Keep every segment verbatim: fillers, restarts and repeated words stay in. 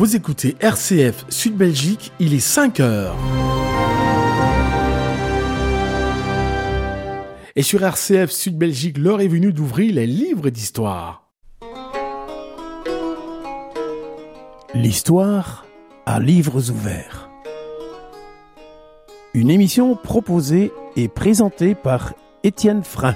Vous écoutez R C F Sud Belgique, il est cinq heures. Et sur R C F Sud Belgique, l'heure est venue d'ouvrir les livres d'histoire. L'histoire à livres ouverts. Une émission proposée et présentée par Étienne Frein.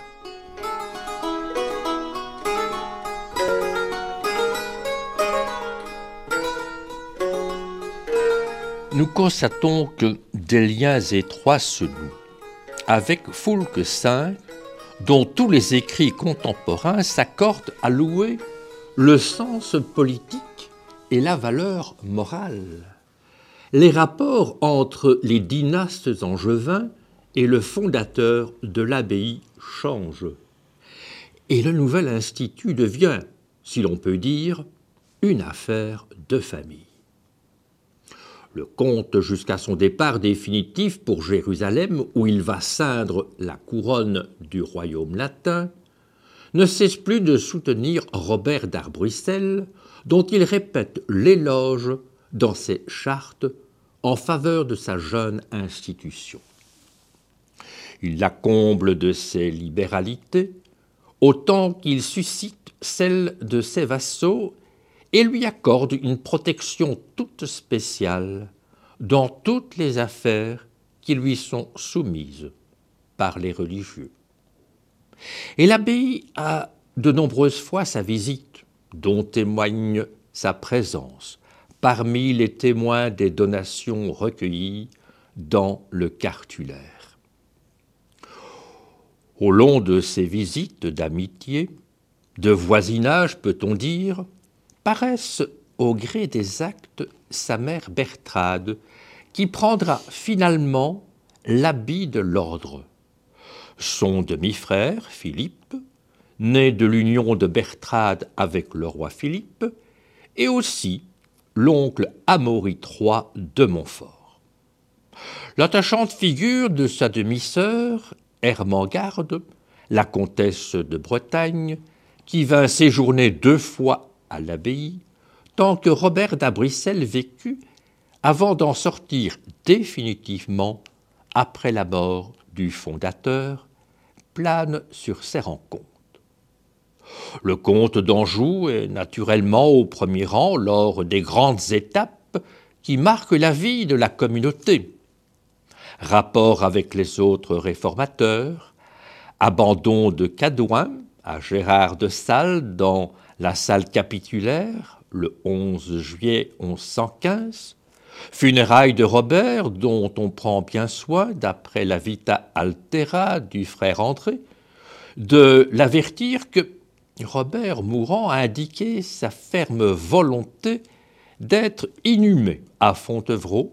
Nous constatons que des liens étroits se nouent avec Foulque cinq, dont tous les écrits contemporains s'accordent à louer le sens politique et la valeur morale. Les rapports entre les dynastes angevins et le fondateur de l'abbaye changent. Et le nouvel institut devient, si l'on peut dire, une affaire de famille. Le comte, jusqu'à son départ définitif pour Jérusalem, où il va ceindre la couronne du royaume latin, ne cesse plus de soutenir Robert d'Arbrissel, dont il répète l'éloge dans ses chartes en faveur de sa jeune institution. Il la comble de ses libéralités, autant qu'il suscite celle de ses vassaux et lui accorde une protection toute spéciale dans toutes les affaires qui lui sont soumises par les religieux. Et l'abbaye a de nombreuses fois sa visite, dont témoigne sa présence parmi les témoins des donations recueillies dans le cartulaire. Au long de ces visites d'amitié, de voisinage peut-on dire, paraissent au gré des actes sa mère Bertrade, qui prendra finalement l'habit de l'ordre. Son demi-frère, Philippe, né de l'union de Bertrade avec le roi Philippe, et aussi l'oncle Amaury trois de Montfort. L'attachante figure de sa demi-sœur, Ermengarde, la comtesse de Bretagne, qui vint séjourner deux fois à l'abbaye, tant que Robert d'Arbrissel vécut, avant d'en sortir définitivement après la mort du fondateur, plane sur ses rencontres. Le comte d'Anjou est naturellement au premier rang lors des grandes étapes qui marquent la vie de la communauté. Rapport avec les autres réformateurs, abandon de Cadouin à Gérard de Salles dans la salle capitulaire, le onze juillet mille cent quinze, funérailles de Robert, dont on prend bien soin, d'après la Vita Altera du frère André, de l'avertir que Robert, mourant, a indiqué sa ferme volonté d'être inhumé à Fontevraud,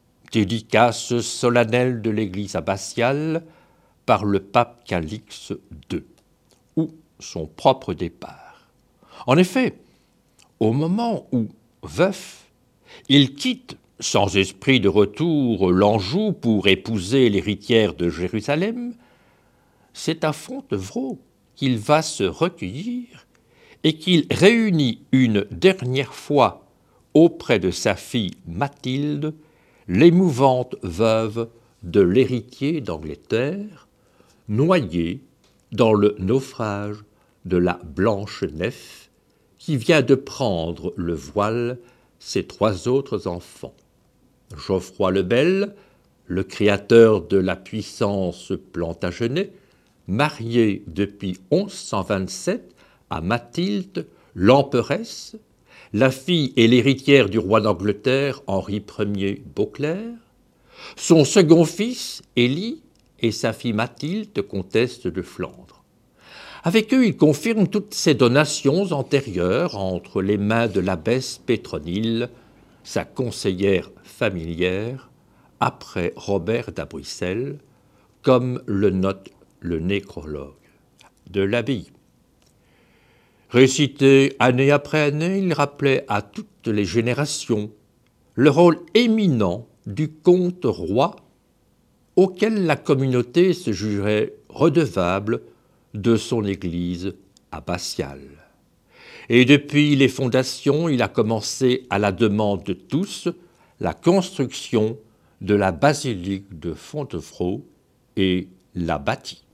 dédicace solennelle de l'église abbatiale par le pape Calix deux, ou son propre départ. En effet, au moment où, veuf, il quitte sans esprit de retour l'Anjou pour épouser l'héritière de Jérusalem, c'est à Fontevraud qu'il va se recueillir et qu'il réunit une dernière fois auprès de sa fille Mathilde l'émouvante veuve de l'héritier d'Angleterre, noyée dans le naufrage de la Blanche Nef, qui vient de prendre le voile ses trois autres enfants. Geoffroy le Bel, le créateur de la puissance Plantagenet, marié depuis onze cent vingt-sept à Mathilde, l'emperesse, la fille et l'héritière du roi d'Angleterre Henri Ier Beauclerc, son second fils, Élie, et sa fille Mathilde, comtesse de Flandre. Avec eux, il confirme toutes ses donations antérieures entre les mains de l'abbesse Pétronille, sa conseillère familière, après Robert d'Arbrissel, comme le note le nécrologue de l'abbaye. Récité année après année, il rappelait à toutes les générations le rôle éminent du comte roi auquel la communauté se jugeait redevable de son église abbatiale. Et depuis les fondations, il a commencé à la demande de tous la construction de la basilique de Fontevraud et l'a bâtie.